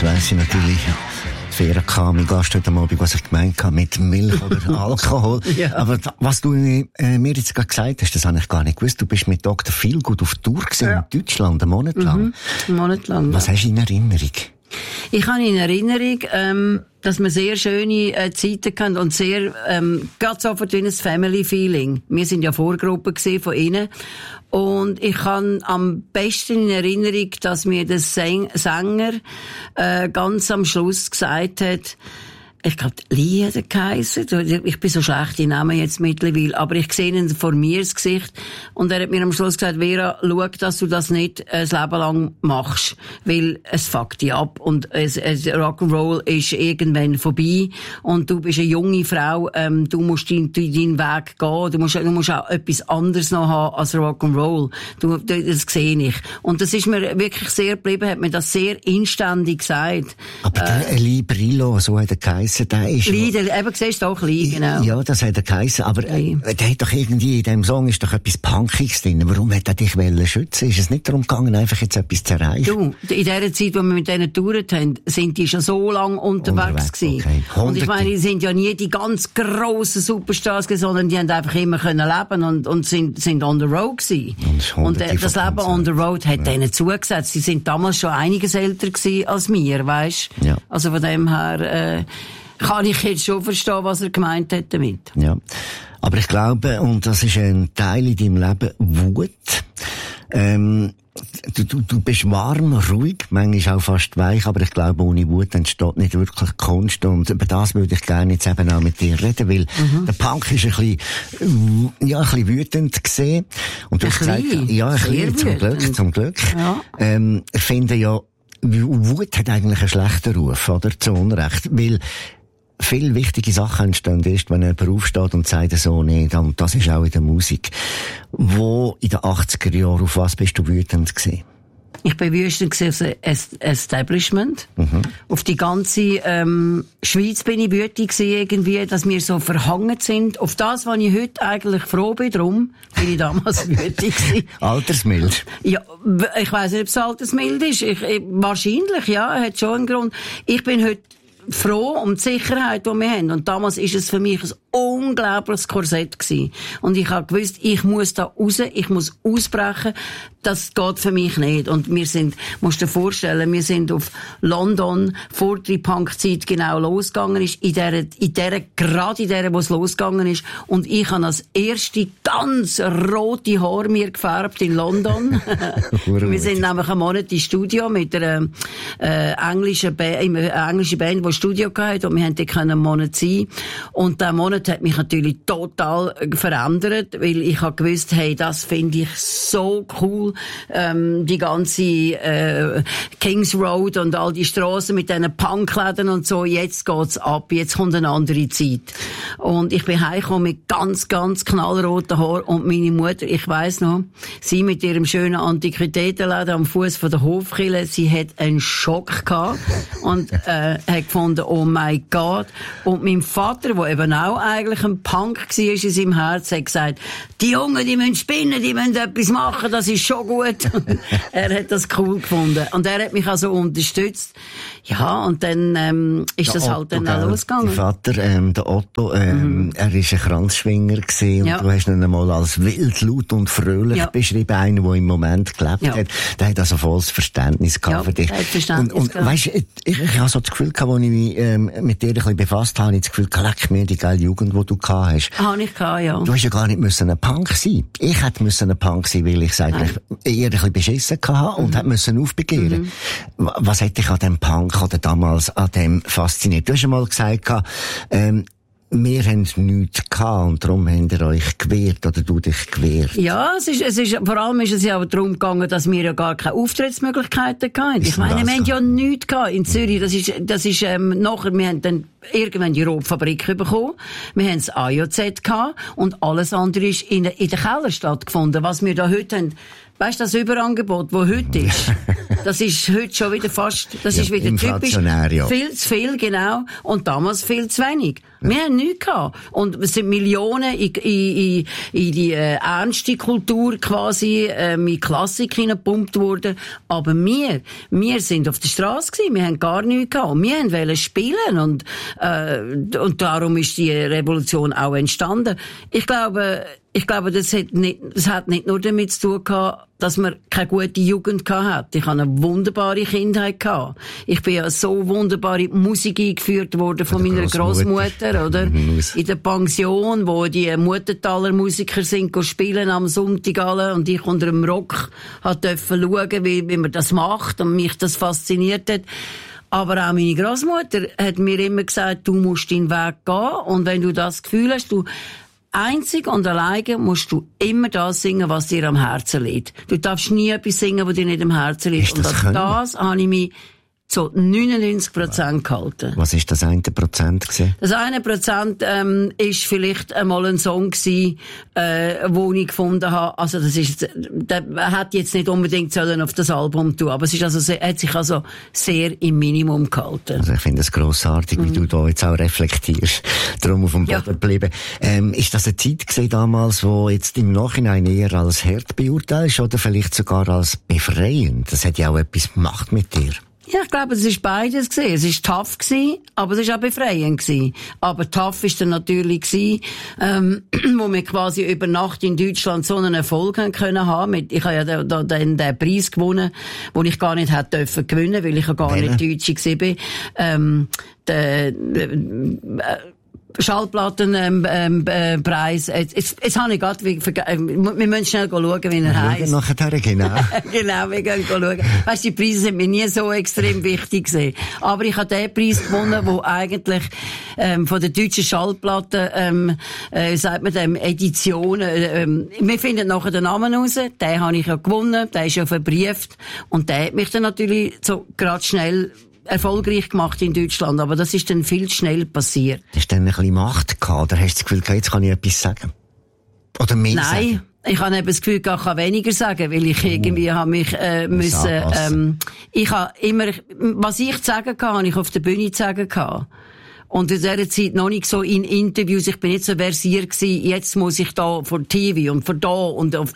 Jetzt weiss ich natürlich, Vera K., mein Gast heute Abend, was ich gemeint habe, mit Milch oder Alkohol. Ja. Aber was du mir jetzt gerade gesagt hast, das habe ich gar nicht gewusst. Du bist mit Dr. Feelgood auf Tour gewesen, in Deutschland, einen Monat lang. Einen Monat lang. Was hast du in Erinnerung? Ich habe in Erinnerung, dass wir sehr schöne Zeiten hatten und sehr, gerade sofort wie ein Family-Feeling. Wir sind ja Vorgruppe von ihnen. Und ich habe am besten in Erinnerung, dass mir der Sänger ganz am Schluss gesagt hat, ich glaube, Lee hat er geheissen. Ich bin so schlecht in Namen jetzt mittlerweile. Aber ich sehe ihn vor mir das Gesicht. Und er hat mir am Schluss gesagt, Vera, schau, dass du das nicht ein Leben lang machst. Weil es fuckt dich ab. Und Rock'n'Roll ist irgendwann vorbei. Und du bist eine junge Frau. Du musst deinen Weg gehen. Du musst auch etwas anderes noch haben als Rock'n'Roll. Das sehe ich. Und das ist mir wirklich sehr geblieben, hat mir das sehr inständig gesagt. Aber der Lee Brillo, so hat er geheissen. Der ist Lieder, eben siehst du auch Lee, genau. Ja, das hat er geheissen, aber der hat doch irgendwie, in diesem Song ist doch etwas Punkiges drin. Warum hat er dich schützen? Ist es nicht darum gegangen, einfach jetzt etwas zu erreichen? Du, in der Zeit, wo wir mit denen getourt haben, sind die schon so lange unterwegs gewesen. Okay. Und ich meine, die sind ja nie die ganz grossen Superstars gewesen, sondern die haben einfach immer können leben und sind on the road gewesen. Und das Leben on the road hat denen zugesetzt. Sie sind damals schon einiges älter gewesen als wir, weisst? Ja. Also von dem her, kann ich jetzt schon verstehen, was er gemeint hat damit. Ja. Aber ich glaube, und das ist ein Teil in deinem Leben, Wut. Du bist warm, ruhig, manchmal auch fast weich, aber ich glaube, ohne Wut entsteht nicht wirklich Kunst. Und über das würde ich gerne jetzt eben auch mit dir reden, weil der Punk ist ein bisschen wütend gesehen. Und du hast gesagt, ja, ein bisschen, zum Glück. Ja. Ich finde ja, Wut hat eigentlich einen schlechten Ruf, oder? Zu Unrecht. Weil viele wichtige Sachen entstehen erst, wenn jemand aufsteht und sagt so nicht. Und das ist auch in der Musik. Wo in den 80er Jahren, auf was bist du wütend gewesen? Ich bin wütend auf das Establishment. Auf die ganze Schweiz bin ich wütend gewesen, irgendwie, dass wir so verhangen sind. Auf das, was ich heute eigentlich froh bin, darum bin ich damals wütend gewesen. Altersmild? Ja, ich weiss nicht, ob es altersmild ist. Wahrscheinlich, ja, hat schon einen Grund. Ich bin heute froh um die Sicherheit, die wir haben. Und damals ist es für mich ein unglaubliches Korsett gewesen. Und ich habe gewusst, ich muss da raus, ich muss ausbrechen. Das geht für mich nicht. Und musst dir vorstellen, wir sind auf London vor der Punk-Zeit genau losgegangen ist, gerade in der, wo es losgegangen ist. Und ich habe als erste ganz rote Haare mir gefärbt in London. Wir sind nämlich einen Monat im Studio mit einer englischen Band, die Studio hatte, und wir haben dort einen Monat sein. Und der Monat hat mich natürlich total verändert, weil ich habe gewusst, hey, das finde ich so cool, die ganze Kings Road und all die Straßen mit diesen Punkläden und so, jetzt geht's ab, jetzt kommt eine andere Zeit. Und ich bin heimgekommen mit ganz, ganz knallroten Haaren und meine Mutter, ich weiss noch, sie mit ihrem schönen Antiquitätenladen am Fuß von der Hofkirche, sie hat einen Schock gehabt und hat gefunden, oh mein Gott. Und mein Vater, der eben auch eigentlich ein Punk war in seinem Herz, hat gesagt, die Jungen, die müssen spinnen, die müssen etwas machen, das ist schon gut. Er hat das cool gefunden. Und er hat mich also unterstützt. Ja, und dann ist das Otto, halt dann auch losgegangen. Dein Vater, der Otto, er war ein Kranzschwinger gewesen, und du hast ihn einmal als wild, laut und fröhlich beschrieben, einer, der im Moment gelebt hat. Der hat also volles Verständnis gehabt für dich. Und weisst, ich habe so das Gefühl gehabt, als ich mich mit dir ein bisschen befasst habe, das Gefühl, leck mir die geile Jugend, die du gehabt hast. Habe ich gehabt, ja. Du hast ja gar nicht ein Punk sein. Ich hätte ein Punk sein, weil ich eigentlich eher ein bisschen beschissen hatte und hätte aufbegehren. Was hätte dich an dem Punk oder damals an dem fasziniert? Du hast einmal gesagt, wir haben nichts gehabt und darum habt ihr euch gewehrt oder du dich gewehrt. Ja, vor allem ist es ja darum gegangen, dass wir ja gar keine Auftrittsmöglichkeiten hatten. Ich meine, wir haben ja nichts gehabt in Zürich. Das ist nachher, wir haben dann irgendwann die Rotfabrik bekommen. Wir haben das AJZ gehabt und alles andere ist in der Keller stattgefunden. Was wir da heute haben, weißt du, das Überangebot, das heute ist, das ist heute schon wieder fast, das ist wieder typisch. Ja. Viel zu viel, genau. Und damals viel zu wenig. Wir haben nichts gehabt. Und es sind Millionen in die ernste Kultur quasi, in Klassik hineingepumpt worden. Aber wir sind auf der Straße gewesen. Wir haben gar nichts gehabt. Und wir wollten spielen. Und darum ist die Revolution auch entstanden. Ich glaube, das hat nicht nur damit zu tun gehabt, dass man keine gute Jugend gehabt. Ich hatte eine wunderbare Kindheit gehabt. Ich bin ja so wunderbare Musik eingeführt worden von meiner Großmutter, oder? In der Pension, wo die Muttenthaler Musiker sind, spielen am Sonntag alle, und ich unter dem Rock durfte schauen, wie man das macht, und mich das fasziniert hat. Aber auch meine Großmutter hat mir immer gesagt, du musst deinen Weg gehen, und wenn du das Gefühl hast, einzig und alleine musst du immer das singen, was dir am Herzen liegt. Du darfst nie etwas singen, was dir nicht am Herzen liegt. Und an das habe ich mich zu 99% gehalten. Was ist das 1% gewesen? Das 1% ist vielleicht einmal ein Song gewesen, wo ich gefunden habe. Also der hat jetzt nicht unbedingt auf das Album tun, aber es ist hat sich also sehr im Minimum gehalten. Also ich finde es grossartig, wie du da jetzt auch reflektierst. Darum auf dem Boden geblieben. Ist das eine Zeit gewesen damals, wo jetzt im Nachhinein eher als hart beurteilst oder vielleicht sogar als befreiend? Das hat ja auch etwas gemacht mit dir. Ja, ich glaube, es ist beides gewesen. Es ist tough gewesen, aber es ist auch befreiend gewesen. Aber tough ist dann natürlich gewesen, wo wir quasi über Nacht in Deutschland so einen Erfolg haben können. Ich habe ja da den Preis gewonnen, den ich gar nicht hätte dürfen gewinnen, weil ich ja gar nicht Deutsche gewesen bin. Schallplattenpreis. Jetzt habe ich gerade, wir müssen schnell schauen, wie er heisst. Nachher, genau. Genau, wir gehen schauen. Weisst, die Preise sind mir nie so extrem wichtig gewesen. Aber ich habe den Preis gewonnen, wo eigentlich, von der deutschen Schallplatten, sagt man dem, Editionen, wir finden nachher den Namen raus. Den habe ich ja gewonnen, der ist ja verbrieft. Und der hat mich dann natürlich so grad schnell erfolgreich gemacht in Deutschland, aber das ist dann viel schnell passiert. Hast du dann ein bisschen Macht gehabt, oder hast du das Gefühl, jetzt kann ich etwas sagen? Oder mehr sagen? Nein, ich habe eben das Gefühl, ich kann weniger sagen, weil ich irgendwie habe mich müssen, ich habe immer, was ich zu sagen kann, habe ich auf der Bühne zu sagen gehabt. Und in dieser Zeit noch nicht so in Interviews, ich bin nicht so versiert gewesen, jetzt muss ich da vor TV und vor da und auf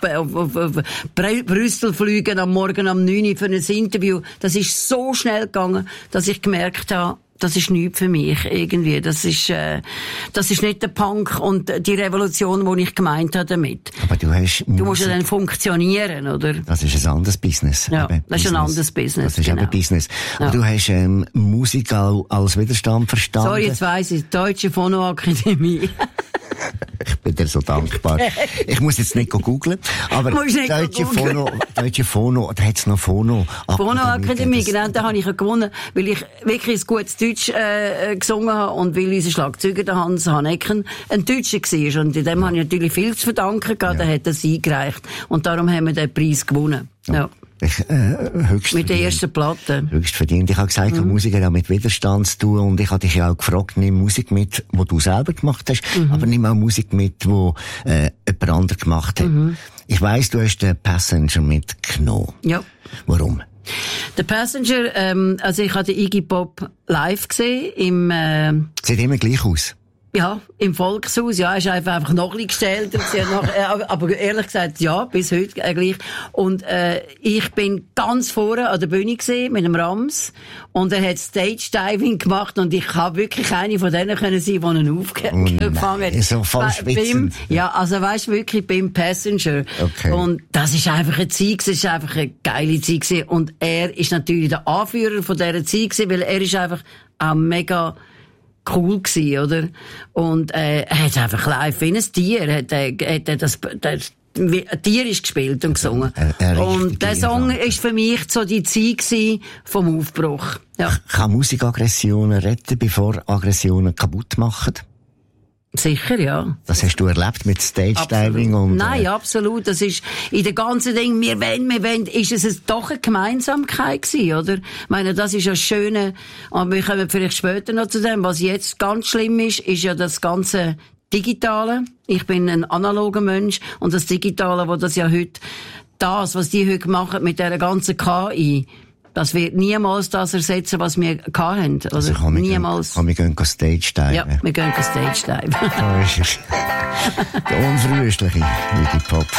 Brüssel fliegen am Morgen um 9 Uhr für ein Interview. Das ist so schnell gegangen, dass ich gemerkt habe, das ist nichts für mich, irgendwie. Das ist nicht der Punk und die Revolution, die ich gemeint habe damit. Aber du musst ja dann funktionieren, oder? Das ist ein anderes Business. Ja, das ist ein anderes Business. Das ist eben Business. Ja. Aber du hast Musik auch als Widerstand verstanden. Sorry, jetzt weiss ich, Deutsche Phonoakademie. Ich bin dir so dankbar. Ich muss jetzt nicht googlen, aber Deutsche Phono, da hat's noch Phono. Phonoakademie, genau, da habe ich ja gewonnen, weil ich wirklich ein gutes Deutsch gesungen habe und weil unser Schlagzeuger, der Hans Hanecken, ein Deutscher war. Und in dem habe ich natürlich viel zu verdanken gehabt, der hat das eingereicht. Und darum haben wir den Preis gewonnen. Ja. Höchst mit der ersten Platte. Höchst verdient. Ich habe gesagt, Musik hat auch mit Widerstand zu tun, und ich habe dich ja auch gefragt, nimm Musik mit, die du selber gemacht hast, aber nimm auch Musik mit, die jemand anderes gemacht hat. Ich weiss, du hast den Passenger mitgenommen. Ja. Warum? Der Passenger, also ich habe den Iggy Pop live gesehen Sieht immer gleich aus. Ja, im Volkshaus, ja, ist einfach noch ein bisschen gestellt, aber ehrlich gesagt, ja, bis heute gleich. Und, ich bin ganz vorne an der Bühne gesehen, mit dem Rams, und er hat Stage-Diving gemacht, und ich habe wirklich eine von denen können sein, die ihn aufgefangen hat. So voll schwitzend. Ja, also weisst wirklich beim Passenger. Okay. Und das ist einfach eine Zeit, es ist einfach eine geile Zeit gewesen. Und er ist natürlich der Anführer von dieser Zeit gewesen, weil er ist einfach auch mega cool gsi, oder? Und er hat einfach live wie ein Tier, ein Tier ist gespielt und gesungen. Und der Song ist für mich so die Zeit gsi vom Aufbruch. Ja. Kann Musik Aggressionen retten, bevor Aggressionen kaputt machen? Sicher, ja. Das hast du erlebt mit Stage-Diving und... Nein, absolut. Das ist, in der ganzen Ding, wir wollen, ist es doch eine Gemeinsamkeit gewesen, oder? Ich meine, das ist ja das Schöne, aber wir kommen vielleicht später noch zu dem. Was jetzt ganz schlimm ist ja das ganze Digitale. Ich bin ein analoger Mensch, und das Digitale, was die heute machen mit dieser ganzen KI, Das wird niemals das ersetzen, was wir hatten. Also niemals. Wir gehen Stage diven. Ja, wir gehen Stage diven. Der unverwüstliche Iggy Pop.